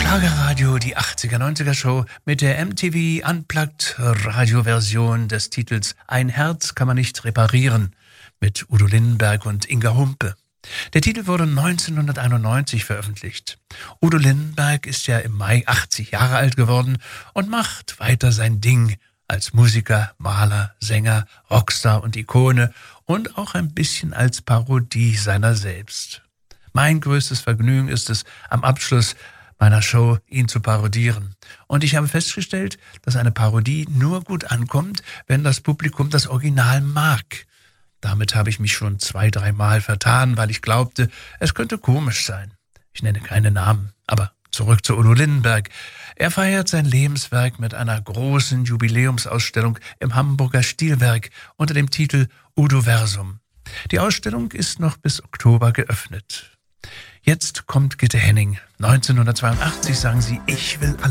Schlagerradio, die 80er-90er Show mit der MTV Unplugged Radioversion des Titels Ein Herz kann man nicht reparieren mit Udo Lindenberg und Inga Humpe. Der Titel wurde 1991 veröffentlicht. Udo Lindenberg ist ja im Mai 80 Jahre alt geworden und macht weiter sein Ding als Musiker, Maler, Sänger, Rockstar und Ikone und auch ein bisschen als Parodie seiner selbst. Mein größtes Vergnügen ist es, am Abschluss meiner Show ihn zu parodieren. Und ich habe festgestellt, dass eine Parodie nur gut ankommt, wenn das Publikum das Original mag. Damit habe ich mich schon 2-3 Mal vertan, weil ich glaubte, es könnte komisch sein. Ich nenne keine Namen, aber zurück zu Udo Lindenberg. Er feiert sein Lebenswerk mit einer großen Jubiläumsausstellung im Hamburger Stilwerk unter dem Titel Udoversum. Die Ausstellung ist noch bis Oktober geöffnet. Jetzt kommt Gitte Henning. 1982 sagen sie, ich will